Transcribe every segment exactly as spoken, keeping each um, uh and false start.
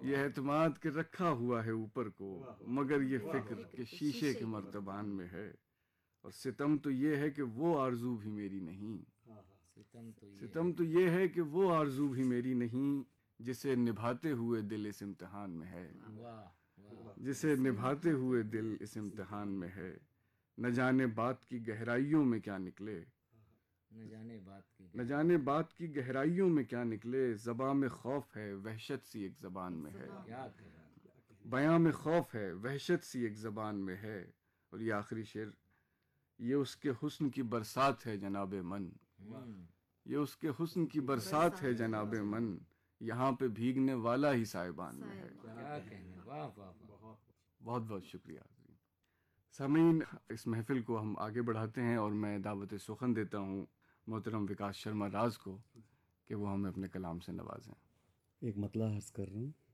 ये एतमाद के रखा हुआ है ऊपर को, मगर ये फिक्र के शीशे के मर्तबान में है। और सितम तो ये है कि वो आरजू भी मेरी नहीं, सितम तो ये सितम तो ये है कि वो आरजू भी मेरी नहीं, जिसे निभाते हुए दिल इस इम्तिहान में है। वाह वाह जिसे निभाते हुए दिल इस इम्तिहान में है। न जाने बात की गहराइयों में क्या निकले, न जाने बात की न जाने बात की गहराइयों में क्या निकले। ज़बां में खौफ है वहशत सी एक ज़बान में है, क्या कहें। बयां में खौफ है वहशत सी एक ज़बान में है। और ये आखिरी शेर, ये उसके हुस्न की बरसात है जनाबे मन, ये उसके हुस्न की बरसात है जनाबे मन, यहाँ पे भीगने वाला ही साहिबान में है। क्या कहने, वाह वाह वाह। बहुत बहुत शुक्रिया सामीन। इस महफिल को हम आगे बढ़ाते हैं और मैं दावत सुखन देता हूँ मोहतरम विकास शर्मा राज को कि वो हमें अपने कलाम से नवाजें। एक मतला अर्ज कर रहा हूँ।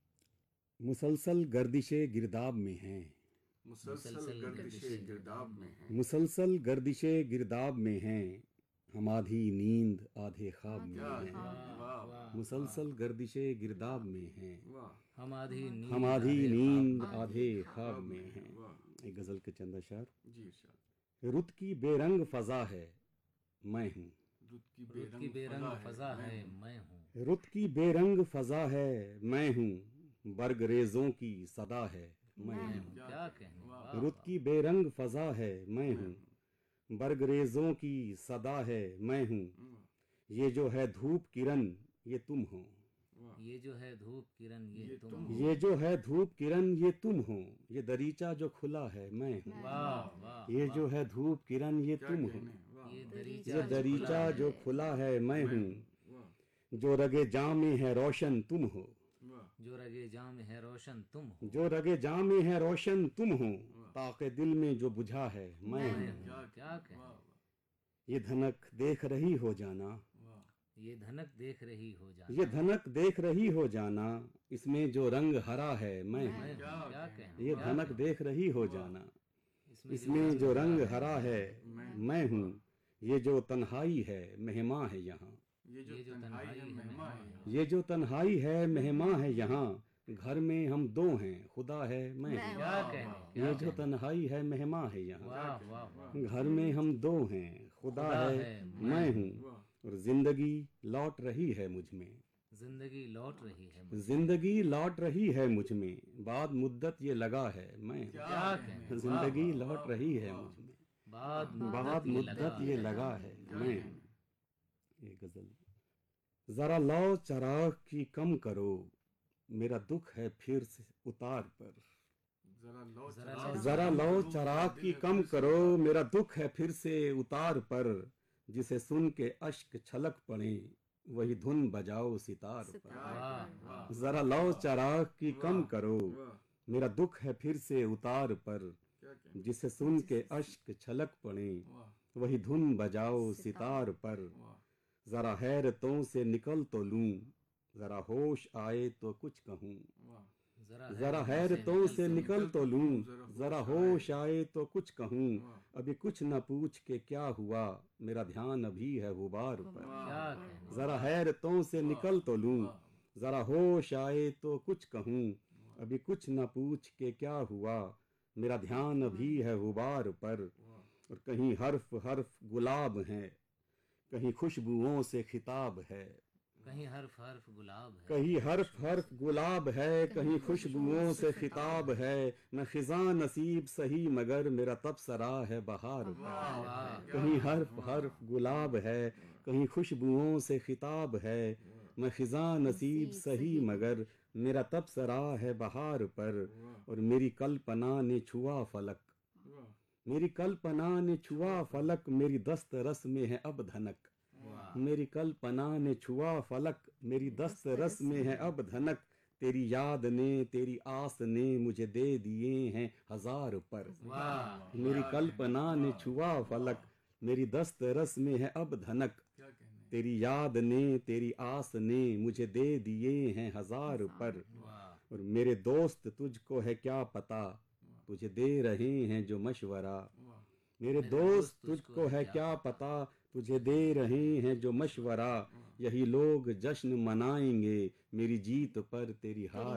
मुसलसल गर्दिशे गिरदाब में हैं, मुसलसल गर्दिशे गिरदाब में हैं, मुसलसल गर्दिशे गिरदाब में हैं, हम आधी नींद आधे ख्वाब में हैं। मुसलसल गर्दिशे गिरदाब में हैं, हम आधी नींद हम आधी नींद आधे ख्वाब में हैं। एक गजल के चंद अशार। जी इरशाद। रुत की बेरंग फजा है मैं हूँ, रुत की रुत की बेरंग फजा है मैं हूँ, रुत की बेरंग फजा है मैं हूँ, बर्ग रेजों की सदा है मैं हूँ। क्या कहने, वाह रुत की बेरंग फजा है मैं हूँ, बर्ग रेजों की सदा है मैं हूँ। ये जो है धूप किरण ये तुम हो, ये जो है धूप किरण ये तुम हो, ये जो है धूप किरण ये तुम हो। ये दरीचा जो खुला है मैं हूँ, वाह वाह। ये जो है धूप किरण ये तुम हो। ये ये दरीचा दरीचा जो खुला है मैं हूँ, जो रगे जाम में है रोशन तुम हो, जो रगे जाम में है रोशन तुम हो, जो रगे जाम में है रोशन तुम हो। ताके दिल में जो बुझा है मैं हूँ। क्या कहने। ये धनक देख रही हो जाना, ये धनक देख रही हो जाना, ये धनक देख रही हो जाना, इसमें जो रंग हरा है मैं हूँ। क्या कहने। ये धनक देख रही हो जाना, इसमें इसमें जो रंग हरा है मैं हूँ। ये जो तन्हाई है मेहमा है यहाँ, ये जो तन्हाई है मेहमा है, ये जो तन्हाई है मेहमा है यहाँ। घर में हम दो हैं खुदा है मैं हूँ। क्या कहने। ये जो तन्हाई है मेहमा है यहाँ, वाह वाह वाह। घर में हम दो हैं खुदा है मैं हूँ। और जिंदगी लौट रही है मुझ में, जिंदगी लौट रही है मुझे। जिंदगी लौट रही है मुझ में, बाद मुद्दत ये लगा है मैं हूँ। क्या कहने। जिंदगी लौट रही है मुझ में, बाद बाद मुद्दत ये लगा है मैं हूँ। ये गजल। जरा लो चराग की कम करो, मेरा दुख है फिर से उतार पर। जरा लो जरा लो चराग की कम करो, मेरा दुख है फिर से उतार पर। जिसे सुन के अश्क छलक पड़े, वही धुन बजाओ सितार पर। वाह। जरा लो चराग की कम करो, मेरा दुख है फिर से उतार पर। जिसे सुन के अश्क छलक पड़े, वही धुन बजाओ सितार पर। जरा हैरतों से निकल तो लूं, जरा होश आए तो कुछ कहूं। जरा हैरतों से निकल तो लूं, जरा होश आए तो कुछ कहूं। अभी कुछ न पूछ के क्या हुआ, मेरा ध्यान अभी है गुबार पर। क्या कहने। जरा हैरतों से निकल तो लूं, जरा होश आए तो कुछ कहूं। अभी कुछ न पूछ के क्या हुआ, मेरा ध्यान अभी है गुबार पर। और कहीं हर्फ हर्फ गुलाब है, कहीं खुशबुओं से खिताब है। कहीं हर्फ हर्फ गुलाब है, कहीं हर्फ हर्फ गुलाब है, कहीं खुशबुओं से खिताब है। मैं खिजा नसीब सही मगर मेरा तब सरा है बहार पर। कहीं हर्फ हर्फ गुलाब है, कहीं खुशबुओं से खिताब है। मैं खिजा नसीब सही मगर मेरा तब सरा है बहार पर। और मेरी कल्पना ने छुआ फलक, मेरी कल्पना ने छुआ फलक, मेरी दस्त रस में है अब धनक। मेरी कल्पना ने छुआ फलक, मेरी दस्त रस में है अब धनक। तेरी याद ने तेरी आस ने मुझे दे दिए हैं हजार पर। मेरी कल्पना ने छुआ फलक, मेरी दस्त रस में है अब धनक। तेरी याद ने तेरी आस ने मुझे दे दिए हैं हजार पर। और मेरे दोस्त तुझको है क्या पता, तुझे दे रहे हैं जो मशवरा। मेरे दोस्त तुझको है क्या पता, तुझे दे रहे हैं जो मशवरा। यही लोग जश्न मनाएंगे मेरी जीत पर तेरी हार